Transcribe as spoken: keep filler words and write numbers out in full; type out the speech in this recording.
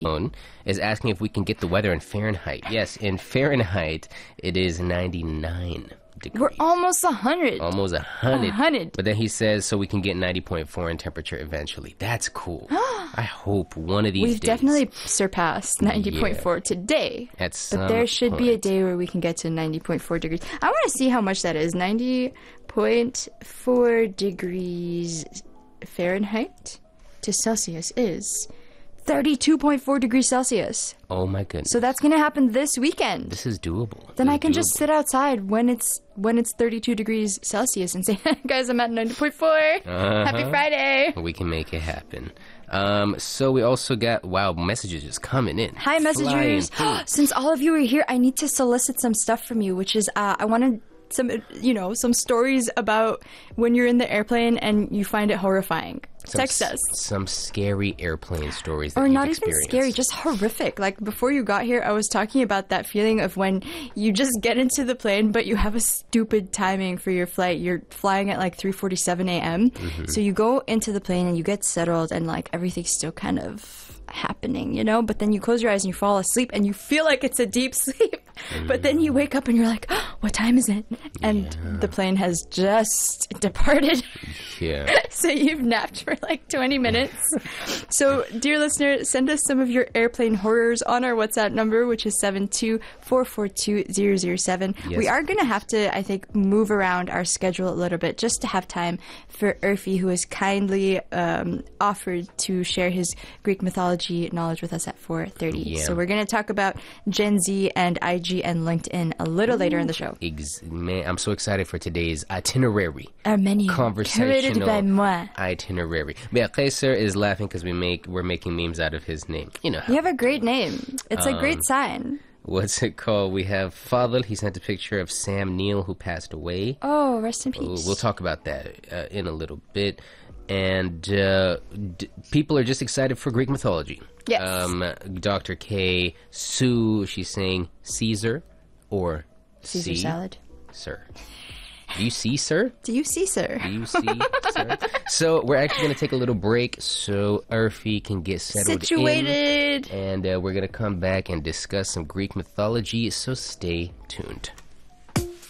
is asking if we can get the weather in Fahrenheit. Yes, in Fahrenheit, it is ninety-nine degrees. We're almost one hundred. Almost one hundred. one hundred. But then he says, so we can get ninety point four in temperature eventually. That's cool. I hope one of these We've days. definitely surpassed ninety point four Yeah. today. At some But there should be a point. day where we can get to ninety point four degrees. I want to see how much that is. ninety point four degrees Fahrenheit to Celsius is thirty-two point four degrees Celsius. Oh my goodness. So that's going to happen this weekend. This is doable. Then This I is can just doable. sit outside when it's when it's thirty-two degrees Celsius and say, guys, I'm at ninety point four. Uh-huh. Happy Friday. We can make it happen. Um, so we also got, wow, messages just coming in. Hi, Flying messengers. through. Since all of you are here, I need to solicit some stuff from you, which is uh, I wanted some, you know, some stories about when you're in the airplane and you find it horrifying. Some Text s- us. Some scary airplane stories that Or you've not even experienced. scary, just horrific. Like before you got here, I was talking about that feeling of when you just get into the plane, but you have a stupid timing for your flight. You're flying at like three forty-seven a.m. Mm-hmm. So you go into the plane and you get settled and like everything's still kind of happening, you know? But then you close your eyes and you fall asleep and you feel like it's a deep sleep. But then you wake up and you're like, oh, what time is it? And the plane has just departed. Yeah. So you've napped for like twenty minutes. So, dear listener, send us some of your airplane horrors on our WhatsApp number, which is seven two four four two zero zero seven. Yes. We are going to have to, I think, move around our schedule a little bit just to have time for Urfi, who has kindly um, offered to share his Greek mythology knowledge with us at four thirty. Yeah. So we're going to talk about Gen Z and I G and LinkedIn a little later in the show. Ex- man, I'm so excited for today's itinerary. Our menu, curated Conversational by moi. itinerary. Yeah, Kaiser is laughing because we make we're making memes out of his name. You know how. You have a great name. It's a Um, great sign. What's it called? We have Fadl. He sent a picture of Sam Neill, who passed away. Oh, rest in We'll, peace. we'll talk about that uh, in a little bit. And uh, d- people are just excited for Greek mythology. Yes. Um, Doctor K, Sue, she's saying Caesar or Caesar C, salad. sir. Do you see, sir? Do you see, sir? Do you see, sir? So we're actually going to take a little break so Urfi can get settled Situated. in. And uh, we're going to come back and discuss some Greek mythology, so stay tuned.